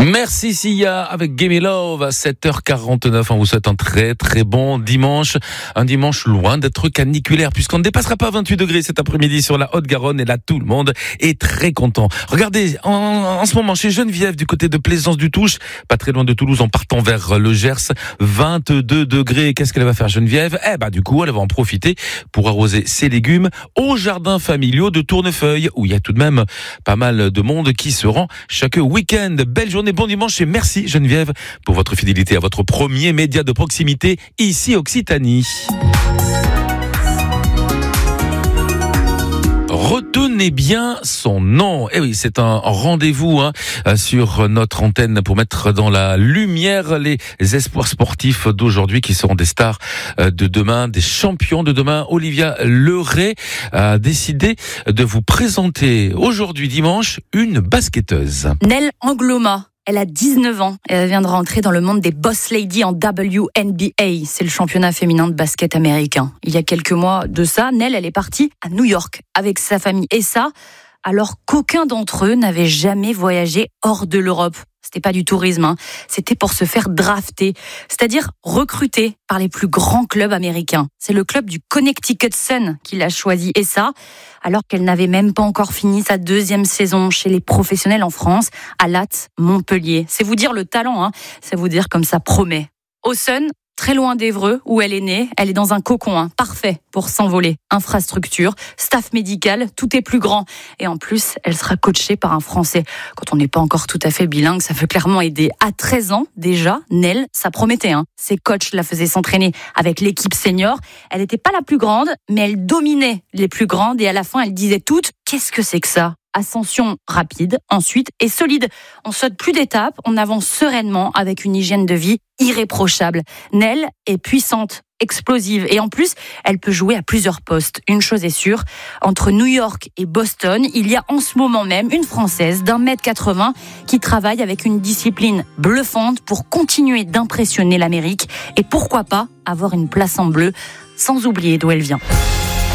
Merci Sia avec Gimme Love à 7h49. On vous souhaite un très très bon dimanche. Un dimanche loin d'être caniculaire puisqu'on ne dépassera pas 28 degrés cet après-midi sur la Haute-Garonne et là tout le monde est très content. Regardez, en ce moment chez Geneviève du côté de Plaisance-du-Touche, pas très loin de Toulouse en partant vers le Gers, 22 degrés. Qu'est-ce qu'elle va faire Geneviève ? Du coup, elle va en profiter pour arroser ses légumes au jardin familiaux de Tournefeuille où il y a tout de même pas mal de monde qui se rend chaque week-end. Belle journée. Bon dimanche et merci Geneviève pour votre fidélité à votre premier média de proximité ici Occitanie. Retenez bien son nom. Eh oui, c'est un rendez-vous sur notre antenne pour mettre dans la lumière les espoirs sportifs d'aujourd'hui qui seront des stars de demain, des champions de demain. Olivia Leray a décidé de vous présenter aujourd'hui dimanche une basketteuse. Nell Angloma. Elle a 19 ans et elle vient de rentrer dans le monde des boss ladies en WNBA. C'est le championnat féminin de basket américain. Il y a quelques mois de ça, Nell, elle est partie à New York avec sa famille. Et ça, alors qu'aucun d'entre eux n'avait jamais voyagé hors de l'Europe. C'était pas du tourisme, c'était pour se faire drafter, c'est-à-dire recruter par les plus grands clubs américains. C'est le club du Connecticut Sun qui l'a choisi, et ça, alors qu'elle n'avait même pas encore fini sa 2e saison chez les professionnels en France, à Latte, Montpellier. C'est vous dire le talent, c'est vous dire comme ça promet. Au Sun, très loin d'Évreux, où elle est née, elle est dans un cocon, parfait pour s'envoler. Infrastructure, staff médical, tout est plus grand. Et en plus, elle sera coachée par un Français. Quand on n'est pas encore tout à fait bilingue, ça peut clairement aider. À 13 ans, déjà, Nell, ça promettait. Ses coachs la faisaient s'entraîner avec l'équipe senior. Elle n'était pas la plus grande, mais elle dominait les plus grandes. Et à la fin, elle disait toutes, qu'est-ce que c'est que ça ? Ascension rapide, ensuite, et solide. On saute plus d'étapes, on avance sereinement avec une hygiène de vie irréprochable. Nell est puissante, explosive, et en plus, elle peut jouer à plusieurs postes. Une chose est sûre, entre New York et Boston, il y a en ce moment même une Française d'1m80 qui travaille avec une discipline bluffante pour continuer d'impressionner l'Amérique et pourquoi pas avoir une place en bleu, sans oublier d'où elle vient.